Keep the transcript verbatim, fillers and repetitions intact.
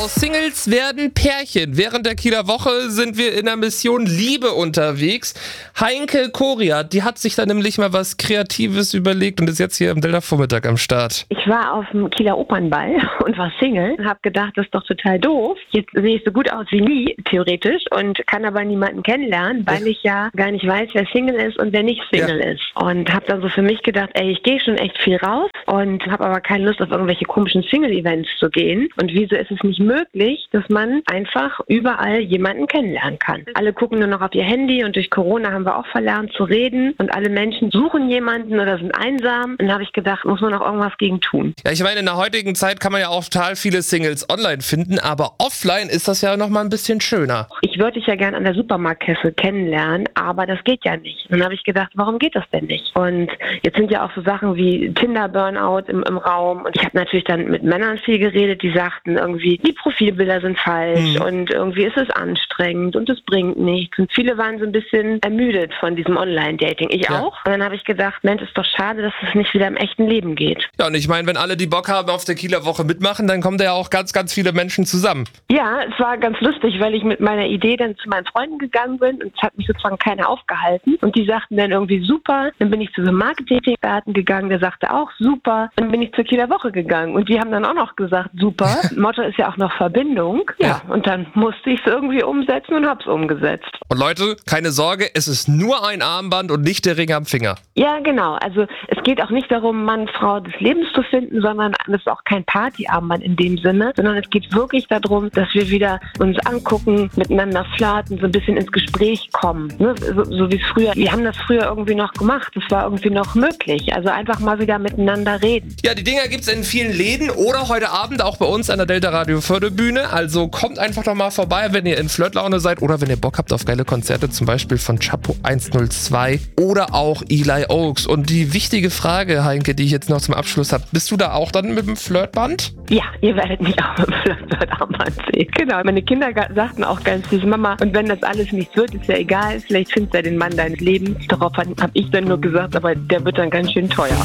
Aus Singles werden Pärchen. Während der Kieler Woche sind wir in der Mission Liebe unterwegs. Heinke Koriat, die hat sich da nämlich mal was Kreatives überlegt und ist jetzt hier am Delta-Vormittag am Start. Ich war auf dem Kieler Opernball und war Single und habe gedacht, das ist doch total doof. Jetzt sehe ich so gut aus wie nie, theoretisch, und kann aber niemanden kennenlernen, weil ich ja gar nicht weiß, wer Single ist und wer nicht Single ja. ist. Und habe dann so für mich gedacht, ey, ich gehe schon echt viel raus und habe aber keine Lust auf irgendwelche komischen Single-Events zu gehen. Und wieso ist es nicht möglich, dass man einfach überall jemanden kennenlernen kann? Alle gucken nur noch auf ihr Handy und durch Corona haben wir auch verlernt zu reden und alle Menschen suchen jemanden oder sind einsam. Und dann habe ich gedacht, muss man auch irgendwas gegen tun. Ja, ich meine, in der heutigen Zeit kann man ja auch total viele Singles online finden, aber offline ist das ja nochmal ein bisschen schöner. Ich würde dich ja gerne an der Supermarktkasse kennenlernen, aber das geht ja nicht. Und dann habe ich gedacht, warum geht das denn nicht? Und jetzt sind ja auch so Sachen wie Tinder-Burnout im, im Raum. Und ich habe natürlich dann mit Männern viel geredet, die sagten irgendwie, die Profilbilder sind falsch mhm. und irgendwie ist es anstrengend und es bringt nichts. Und viele waren so ein bisschen ermüdet von diesem Online-Dating. Ich ja. auch. Und dann habe ich gedacht, Mensch, ist doch schade, dass es nicht wieder im echten Leben geht. Ja, und ich meine, wenn alle, die Bock haben, auf der Kieler Woche mitmachen, dann kommen da ja auch ganz, ganz viele Menschen zusammen. Ja, es war ganz lustig, weil ich mit meiner Idee dann zu meinen Freunden gegangen bin und es hat mich sozusagen keiner aufgehalten. Und die sagten dann irgendwie super. Dann bin ich zu so einem Marketing-Experten gegangen, der sagte auch super. Dann bin ich zur Kieler Woche gegangen und die haben dann auch noch gesagt super. Motto ist ja auch noch Verbindung. Ja, ja. Und dann musste ich es irgendwie umsetzen und hab's umgesetzt. Und Leute, keine Sorge, es ist nur ein Armband und nicht der Ring am Finger. Ja, genau. Also es geht auch nicht darum, Mann, Frau des Lebens zu finden, sondern es ist auch kein Partyarmband in dem Sinne, sondern es geht wirklich darum, dass wir wieder uns angucken, miteinander flirten, so ein bisschen ins Gespräch kommen. Ne? So, so wie es früher, wir haben das früher irgendwie noch gemacht, das war irgendwie noch möglich. Also einfach mal wieder miteinander reden. Ja, die Dinger gibt's in vielen Läden oder heute Abend auch bei uns an der Delta Radio Förderbühne. Also kommt einfach doch mal vorbei, wenn ihr in Flirtlaune seid oder wenn ihr Bock habt auf geile Konzerte, zum Beispiel von Chapo hundertzwei oder auch Eli Oaks. Und die wichtige Frage, Heinke, die ich jetzt noch zum Abschluss habe, bist du da auch dann mit dem Flirtband? Ja, ihr werdet mich auch mit dem Flirtarmband sehen. Genau, meine Kinder sagten auch ganz süß, Mama, und wenn das alles nichts wird, ist ja egal, vielleicht findest du ja den Mann deines Lebens. Darauf habe ich dann nur gesagt, aber der wird dann ganz schön teuer.